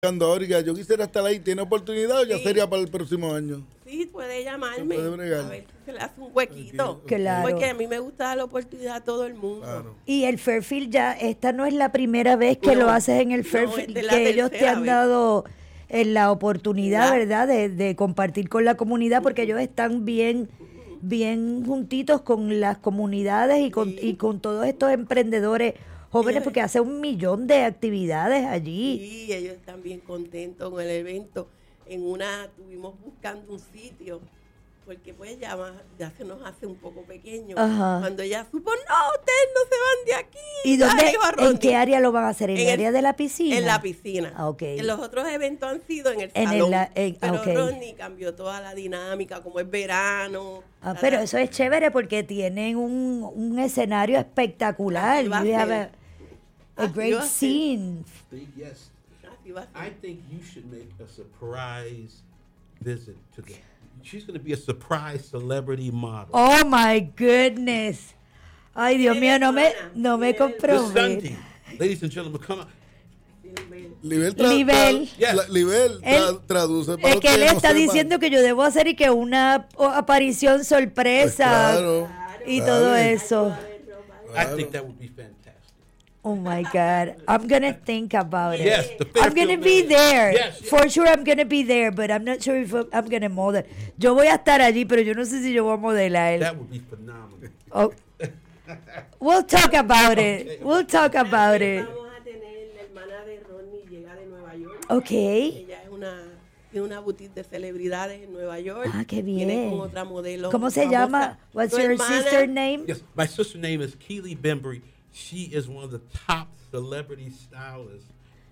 ahora y que yo quisiera estar ahí, ¿tiene oportunidad o ya Sí. sería para el próximo año? Sí, puede llamarme. Puede bregar. A ver si se le hace un huequito. Ok. Claro. Porque a mí me gusta dar la oportunidad a todo el mundo. Claro. Y el Fairfield ya, esta no es la primera vez que No, lo haces en el no, Fairfield, esta es la que ellos te tercera han vez. dado la oportunidad, ¿Verdad? ¿verdad?, de compartir con la comunidad, porque ellos están bien juntitos con las comunidades y con todos estos emprendedores jóvenes, Ellos- porque hace 1 millón de actividades allí. Sí, ellos están bien contentos con el evento. Estuvimos buscando un sitio, porque pues ya se nos hace un poco pequeño. Ajá. Cuando ella supo, no, ustedes no se van de aquí. ¿Y dónde, Ay, va en Rodney. qué área lo van a hacer? ¿En el área de la piscina? En la piscina. Ah, ok. En los otros eventos han sido en el En el salón. ah, pero ok. Rodney cambió toda la dinámica, como es verano. Pero eso es chévere porque tienen un escenario espectacular. Así va a You have ser. a Así great va a ser. scene. Yes. Así va a ser. I think you should make a surprise visit to the. She's going to be a surprise celebrity model. Oh my goodness. Ay, Dios mío, no me Viene This comprometo. Sunday, ladies and gentlemen, come on. Libel, Libel. Libel Yes. traduce para Es los que él no está sepan. diciendo que yo debo hacer y que una aparición Pues sorpresa claro, y claro. todo eso. I think that would be fantastic. Oh my God. I'm going to think about it. Yes, the I'm going to Fairfield be man. there. Yes, yes. For sure I'm going to be there, but I'm not sure if I'm going to model. Yo voy a estar allí, pero yo no sé si yo voy a modelar. That would be phenomenal. Oh. We'll talk about it. We'll talk about it. Vamos a tener la hermana de Ronnie, llega de Nueva York. Okay. Ella tiene una boutique de celebridades en Nueva York. Ah, qué Viene bien. con otra modelo. ¿Cómo se famosa. llama? What's Su your hermana, sister name? Yes, my sister's name is Keely Bembry. She is one of the top celebrity stylists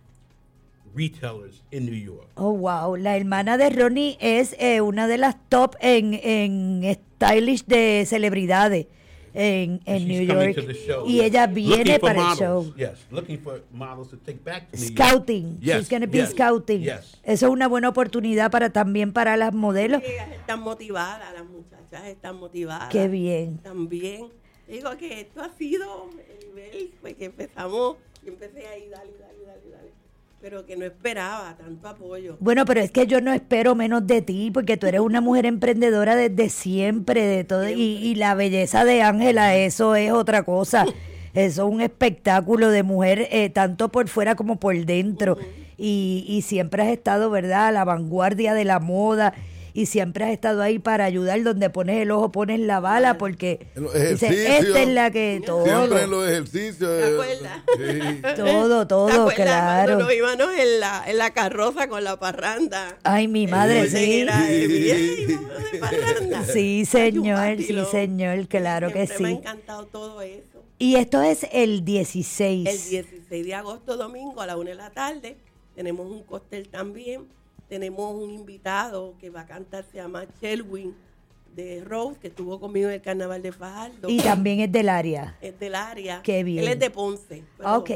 retailers in New York. Oh, wow. La hermana de Ronnie es una de las top en stylish de celebridades en And New she's coming York. to the show. Y ella viene Looking for para el models. show. Yes, looking for models to take back to New York. Scouting. Yes, She's going to be yes, scouting. yes. Eso es una buena oportunidad también para las modelos. Ellas están motivadas, las muchachas están motivadas. Qué bien. También. Digo que esto ha sido el nivel, pues que empezamos, yo empecé ahí, dale. Pero que no esperaba tanto apoyo. Bueno, pero es que yo no espero menos de ti, porque tú eres una mujer emprendedora desde siempre, de todo, y la belleza de Ángela, eso es otra cosa. Eso es un espectáculo de mujer, tanto por fuera como por dentro. Y siempre has estado, ¿verdad?, a la vanguardia de la moda. Y siempre has estado ahí para ayudar. Donde pones el ojo, pones la bala, porque En los dices, ejercicios. esta es la que todo. Siempre en los ejercicios. ¿Te acuerdas? Sí. Todo, ¿Te acuerdas claro. cuando nos íbamos en la carroza con la parranda? Ay, mi madre, Orden sí. era "Ey, vámonos de parranda". Sí, Hay señor, un sí, vacilón. señor, claro que Siempre me ha sí. encantado todo eso. Y esto es el 16. El 16 de agosto, domingo, a la 1 de la tarde, tenemos un cóctel también. Tenemos un invitado que va a cantar, se llama Shelwin de Rose, que estuvo conmigo en el Carnaval de Fajardo. Y también es del área. Es del área. Qué bien. Él es de Ponce. pero, Ok.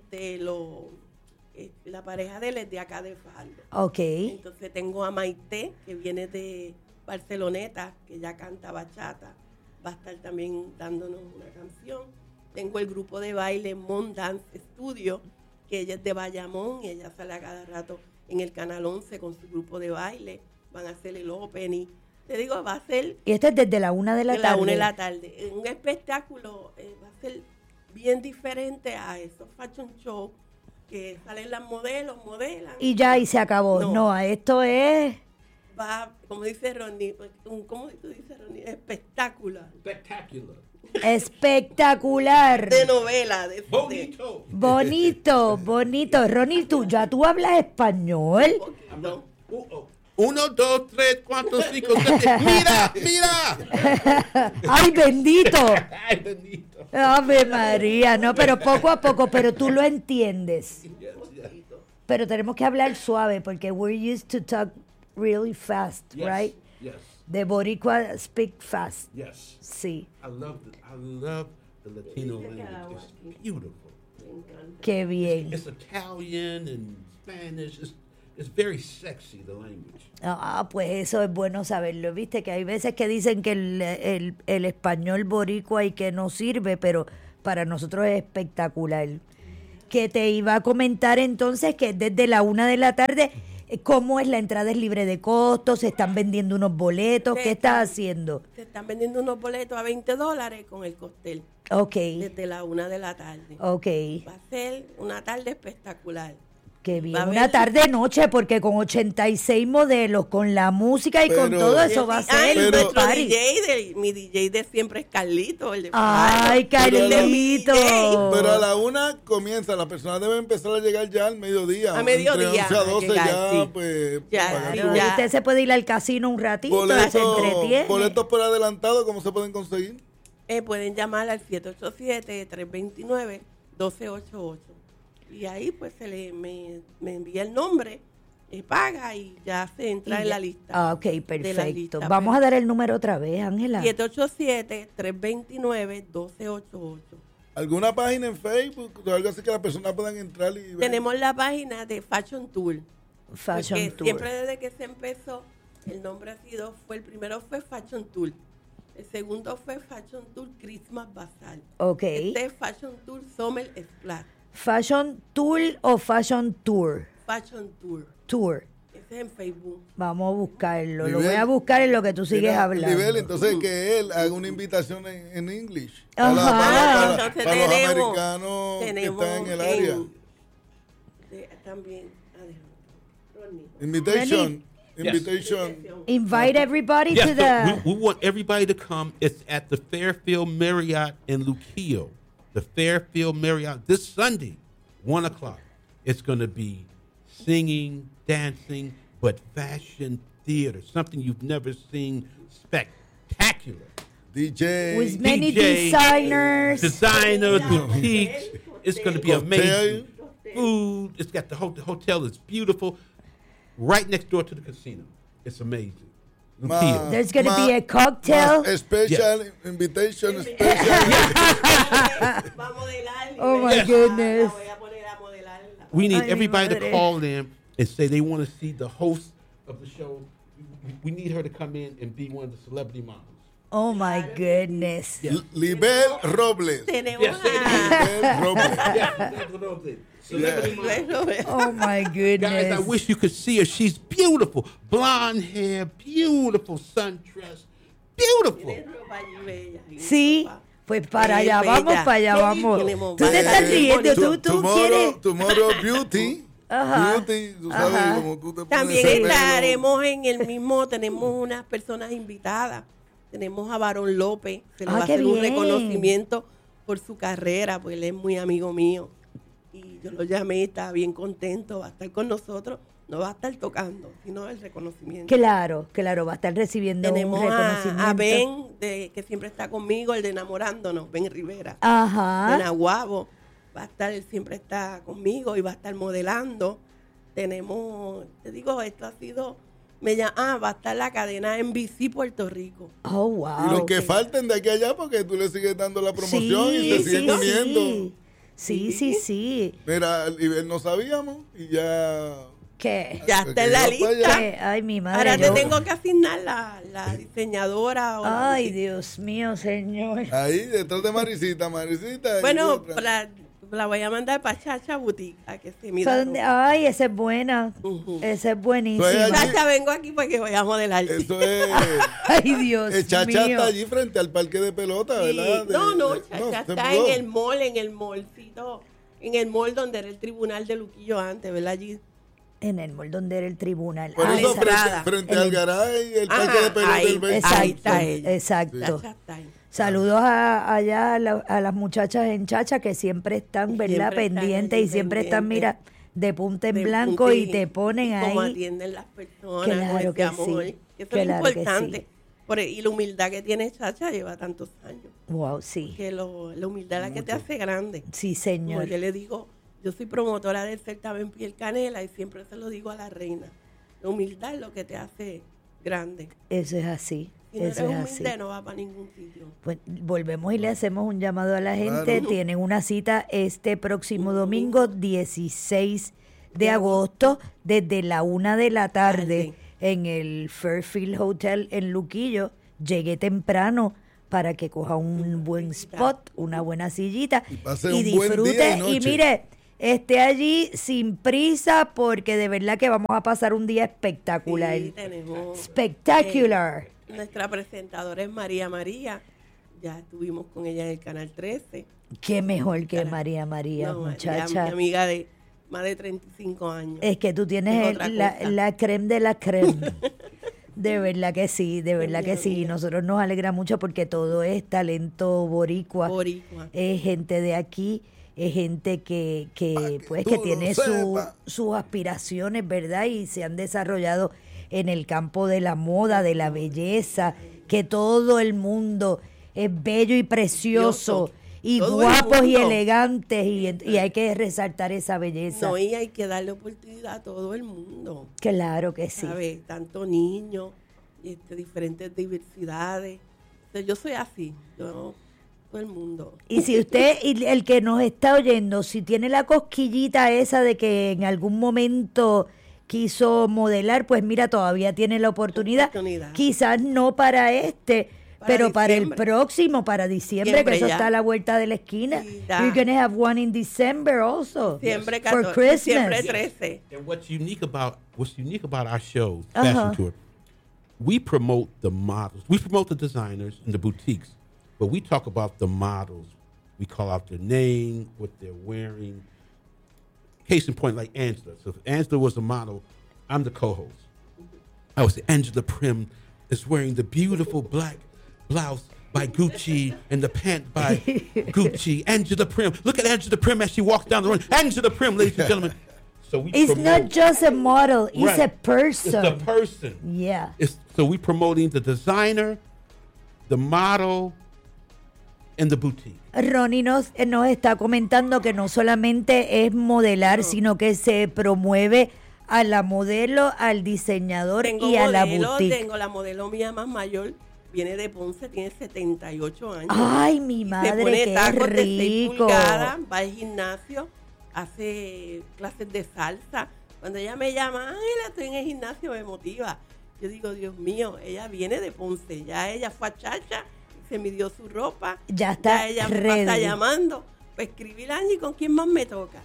La pareja de él es de acá de Fajardo. Ok. Entonces tengo a Maite, que viene de Barceloneta, que ya canta bachata. Va a estar también dándonos una canción. Tengo el grupo de baile Mon Dance Studio, que ella es de Bayamón y ella sale a cada rato en el Canal 11 con su grupo de baile. Van a hacer el opening. Te digo, va a ser Y esto es desde la 1 de la de tarde. la 1 de la tarde. Un espectáculo va a ser bien diferente a esos fashion shows que salen las modelos, modelan. Y ya, y se acabó. No. No, esto es Va, como dice Ronnie, ¿cómo tú dices, Ronnie? Espectacular. Spectacular. espectacular. De novela. Bonito. Bonito. Ronnie, tú hablas español. No. Uno, dos, tres, cuatro, cinco, siete. ¡Mira! Ay, bendito. Ay, bendito. Ave María, no, pero poco a poco, pero tú lo entiendes. Yes, yes. Pero tenemos que hablar suave porque we're used to talk really fast, Yes, right? Yes. The Boricua speak fast. Yes. Sí, I love the Latino language. It's beautiful. qué bien. It's Italian and Spanish. It's very sexy, the language. Ah, pues eso es bueno saberlo, viste, que hay veces que dicen que el español boricua y que no sirve, pero para nosotros es espectacular. que te iba a comentar entonces que desde la 1 de la tarde, ¿cómo es la entrada? ¿Es libre de costo? ¿Se están vendiendo unos boletos? ¿Qué estás haciendo? Se están vendiendo unos boletos a $20 con el cóctel. Ok, Desde la 1 de la tarde. ok. Va a ser una tarde espectacular. Qué bien. Va a Una haber- tarde-noche, porque con 86 modelos, con la música y con Pero- todo eso va a ser y el pero- nuestro party. mi DJ de siempre es Carlito. El de Ay, Pero- Carlito. Pero a la 1 comienza, las personas deben empezar a llegar ya al mediodía. A mediodía, Entre 11 a 12 llegar, ya, sí. pues. Ya, pagar sí, Claro, su- ya. usted se puede ir al casino un ratito, se entretiene. boletos por adelantado, ¿cómo se pueden conseguir? Pueden llamar al 787-329-1288. Y ahí pues me envía el nombre, paga y ya se entra en la lista. Ah, ok, de la perfecto. lista, Vamos pues. a dar el número otra vez, Ángela. 787-329-1288. ¿Alguna página en Facebook o algo así que las personas puedan entrar y ver? Tenemos la página de Fashion Tour. Fashion Porque Tour. siempre desde que se empezó, el nombre el primero fue Fashion Tour. El segundo fue Fashion Tour Christmas Bazaar. Ok. Este es Fashion Tour Summer Splash. ¿Fashion Tour o Fashion Tour? Fashion Tour. Tour. Ese es en Facebook. Vamos a buscarlo. Lo Nivel. voy a buscar en lo que tú sigues Mira, hablando. Nivel, entonces que él haga una invitación en English. Ajá. Entonces para los tenemos- americanos que están en el área. También, Ronnie. Invitation. Yes. Invitation. Invite everybody Yes, to the... we want everybody to come. It's at the Fairfield Marriott in Luquillo. The Fairfield Marriott this Sunday, 1 o'clock. It's going to be singing, dancing, but fashion theater, something you've never seen. Spectacular. DJ. With many DJ, designers. Designers, boutiques. It's going to be Cocktail. amazing. Food. It's got the hotel is beautiful. Right next door to the casino. It's amazing. Luquillo. There's going to be a cocktail. Más special invitation, special. Va a modelar. Oh, my goodness. La voy a poner a modelarla. We need Ay, mi everybody to madre. call in and say they want to see the host of the show. We need her to come in and be one of the celebrity models. Oh, my goodness. Libel Robles. Tenemos Yes, Libel Robles. Celebrity model. Oh, my Guys, I goodness. wish you could see her. She's beautiful. Blonde hair, beautiful sundress. Beautiful. Sí, pues para allá Bella. vamos, para allá vamos. Tenemos Tú te varias. estás riendo, tú quieres... Tomorrow Beauty. Ajá. Beauty, tú sabes, Ajá. como tú te pones También ese pelo. estaremos en el mismo, tenemos unas personas invitadas. Tenemos a Barón López, se le Ah, va a qué hacer un bien. reconocimiento por su carrera, pues él es muy amigo mío. Y yo lo llamé, está bien contento, va a estar con nosotros, no va a estar tocando, sino el reconocimiento. Claro, claro, va a estar recibiendo Tenemos un reconocimiento. a Ben, que siempre está conmigo, el de Enamorándonos, Ben Rivera. De Ajá. Nahuabo, va a estar, él siempre está conmigo y va a estar modelando. Tenemos, te digo, esto ha sido, va a estar la cadena NBC Puerto Rico. Oh, wow. Y los que falten de aquí a allá, porque tú le sigues dando la promoción y se siguen uniendo. Sí. Mira, Libel no sabíamos y ya. ¿Qué? Ya está en la Que va para lista. ¿Qué? Ay, mi madre. Ahora te yo- tengo que asignar la diseñadora. O la Ay, boutique. Dios mío, señor. Ahí, detrás de Marisita. y Bueno, otra. la voy a mandar para Chacha Boutique, a que se ¿Pa' mira. dónde? Ay, esa es buena. Ujú. Esa es buenísima. Pues allí- Chacha, vengo aquí porque voy a modelar. Eso es. Ay, Dios El Chacha mío. está allí frente al parque de pelota, Sí. ¿verdad? No, se Chacha está mudó. en el mallcito, en el mall donde era el tribunal de Luquillo antes, ¿verdad? Allí. En el mall donde era el tribunal. Por Ah, eso, esa- entrada. frente El- al garaje y el Ajá, parque de pelota ahí, del béisbol. Exacto, Ahí está ella. exacto. Chacha está ahí. Saludos allá a las muchachas en Chacha que siempre están, ¿verdad? Siempre están Pendientes ahí, y siempre están, mira, pendientes. de punta en De blanco punta y te ponen Cómo ahí. atienden las personas, Claro con ese que amor. sí, Eso claro es que importante. sí. Y la humildad que tiene Chacha lleva tantos años. Wow, sí. Que la humildad es la que te hace grande. Sí, Como señor. yo le digo, yo soy promotora del certamen Piel Canela y siempre se lo digo a la reina. La humildad es lo que te hace grande. Eso es así. Si no Eso eres es así. humilde, no vas para ningún sitio. Pues volvemos y le hacemos un llamado a la gente. Claro. Tienen una cita este próximo domingo 16 de agosto desde la 1 de la tarde en el Fairfield Hotel en Luquillo. Llegué temprano para que coja un buen spot, una buena sillita Y pase y un buen día y disfrute. Y noche. mire, esté allí sin prisa porque de verdad que vamos a pasar un día espectacular. Sí, tenemos, Spectacular. nuestra presentadora es María María. Ya estuvimos con ella en el Canal 13. Qué mejor que Cara- María, No, muchacha. mi amiga de más de 35 años. Es que tú Es tienes otra la, cosa. la creme de la creme. De verdad que sí, de verdad que sí. amiga. Nosotros nos alegra mucho porque todo es talento boricua. Boricua. Es gente de aquí, es gente que pues tú que lo tiene sepas. sus aspiraciones, ¿verdad? Y se han desarrollado en el campo de la moda, de la belleza, que todo el mundo es bello y precioso. Y Todo el guapos y mundo. elegantes y hay que resaltar esa belleza. No, y hay que darle oportunidad a todo el mundo. Claro que sí. ¿Sabes? Tanto niños, diferentes diversidades. O sea, yo soy así. Yo, todo el mundo. Y si usted, y el que nos está oyendo, si tiene la cosquillita esa de que en algún momento quiso modelar, pues mira, todavía tiene la oportunidad. Quizás no para pero para el diciembre. próximo, para diciembre, que Diciembre eso ya. está a la vuelta de la esquina. Sí, ya. You're gonna have one in December also. Diciembre For 14, Christmas. diciembre 13. And what's unique about our show, Uh-huh. Fashion Tour, we promote the models. We promote the designers and the boutiques, but we talk about the models. We call out their name, what they're wearing. Case in point, like Angela. So if Angela was a model, I'm the co-host. I would say Angela Prim is wearing the beautiful black blouse by Gucci and the pant by Gucci. Angela Prim. Look at Angela Prim as she walks down the road. Angela Prim, ladies and gentlemen. So we It's promote. not just a model, it's Right. a person. It's the person. Yeah. So we promoting the designer, the model, and the boutique. Ronnie nos está comentando que no solamente es modelar, sino que se promueve a la modelo, al diseñador Tengo y a la modelo, boutique. tengo la modelo mía más mayor, viene de Ponce, tiene 78 años. Ay, mi Se madre, pone qué tacos de 6 rico. pulgadas, va al gimnasio, hace clases de salsa. Cuando ella me llama, ay, estoy en el gimnasio, me motiva. Yo digo, Dios mío, ella viene de Ponce, ya ella fue a Chacha, se midió su ropa, Ya está ella me ready. pasa llamando. Pues escribí Angie, ¿con quién más me toca?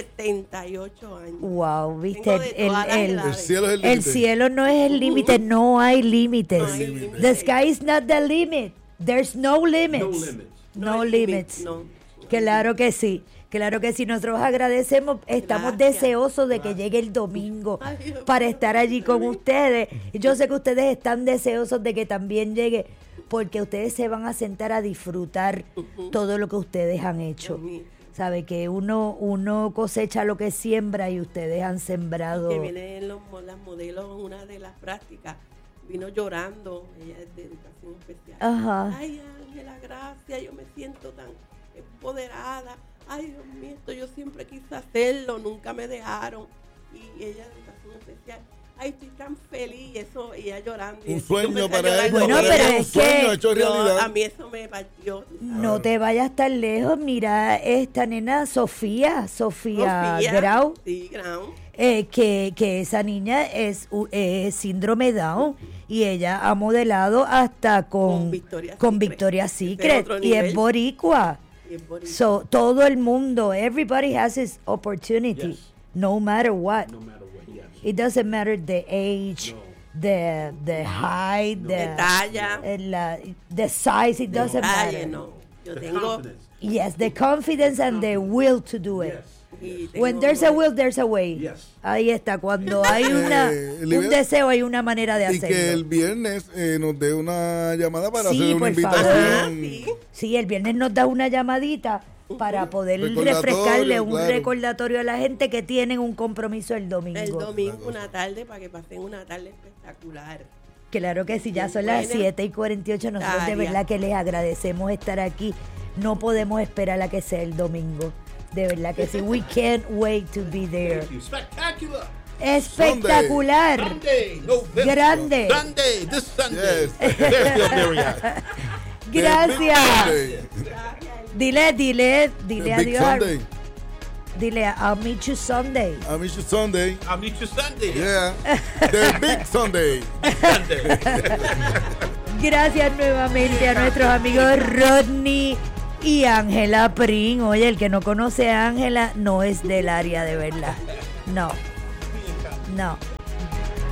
78 años. Wow, viste, Tengo de todas las El edades. cielo es el el límite. cielo no es el límite, no hay límites. No hay límites. The sky is not the limit. There's no limits. No limits. No hay limits. no. Claro que sí. Claro que sí, nosotros agradecemos, estamos Gracias. deseosos de que llegue el domingo Ay, Dios para mío. estar allí con ustedes. Y yo sé que ustedes están deseosos de que también llegue, porque ustedes se van a sentar a disfrutar todo lo que ustedes han hecho. Dios mío. Sabe que uno cosecha lo que siembra y ustedes han sembrado. Que vienen las modelos, una de las prácticas, vino llorando, ella es de educación especial. Ajá. Ay, Ángela, gracias, yo me siento tan empoderada. Ay, Dios mío, esto yo siempre quise hacerlo, nunca me dejaron. Y ella de educación especial, ay, estoy tan feliz, eso, y ella llorando. y Un yo sueño empecé a para llorar. ella. Bueno, para pero ella un es sueño que hecho A realidad. mí eso me partió. No te vayas tan lejos, mira esta nena Sofía Grau. Sí, Grau. Que esa niña es síndrome Down y ella ha modelado hasta con Victoria's Ese es Secret otro y es nivel. boricua. Y es bonito. So, todo el mundo, everybody has his opportunity, Yes. no matter what. No matter what, yes. It doesn't matter the age, the height, De talla. the size, it doesn't Ay, matter. no. Yo The tengo. confidence. Yes, the confidence and the will to do it. Yes. y When tengo- there's a will, there's a way. Yes. Ahí está. Cuando hay un Olivia, deseo, hay una manera de Y que el hacerlo. viernes nos dé una llamada para Sí, hacer una por favor. invitación. Ajá, sí. Sí, el viernes nos da una llamadita para poder Recordatorio, refrescarle un claro. recordatorio a la gente que tienen un compromiso el domingo. El domingo, una tarde, para que pasen una tarde espectacular. Claro que sí, ya son las Buena. 7:48. Nosotros de Tarea. verdad que les agradecemos estar aquí. No podemos esperar a que sea el domingo. De verdad que sí. We can't wait to be there. Thank you. Spectacular. Espectacular. Sunday, November. Grande. Sunday, this Sunday. Yes. Fairfield Marriott. Gracias. Dile The Big adiós. Sunday. Dile, I'll meet you Sunday. I miss you Sunday. I'll meet you Sunday. Yeah. The Big Sunday. Sunday. Gracias nuevamente a nuestros amigos Rodney Y Ángela Prin, oye, el que no conoce a Ángela no es del área de verdad. No.